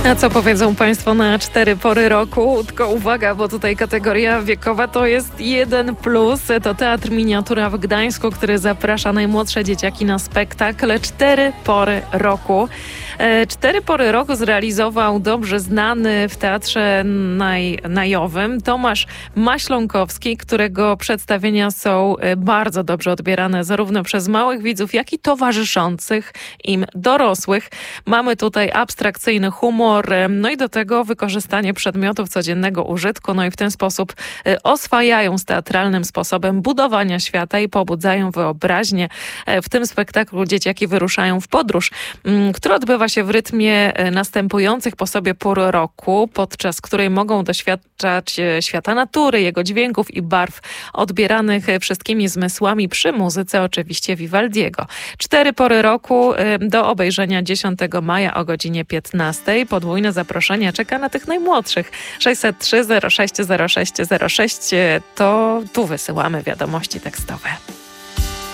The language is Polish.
A co powiedzą Państwo na 4 pory roku? Tylko uwaga, bo tutaj kategoria wiekowa to jest 1+. To Teatr Miniatura w Gdańsku, który zaprasza najmłodsze dzieciaki na spektakl 4 pory roku. 4 pory roku zrealizował dobrze znany w Teatrze Najowym Tomasz Maśląkowski, którego przedstawienia są bardzo dobrze odbierane zarówno przez małych widzów, jak i towarzyszących im dorosłych. Mamy tutaj abstrakcyjny humor, no i do tego wykorzystanie przedmiotów codziennego użytku, no i w ten sposób oswajają z teatralnym sposobem budowania świata i pobudzają wyobraźnię. W tym spektaklu dzieciaki wyruszają w podróż, która odbywa się w rytmie następujących po sobie pór roku, podczas której mogą doświadczać świata natury, jego dźwięków i barw odbieranych wszystkimi zmysłami przy muzyce oczywiście Vivaldiego. 4 pory roku do obejrzenia 10 maja o godzinie 15. Podwójne zaproszenie czeka na tych najmłodszych. 603 06 06 06 to tu wysyłamy wiadomości tekstowe.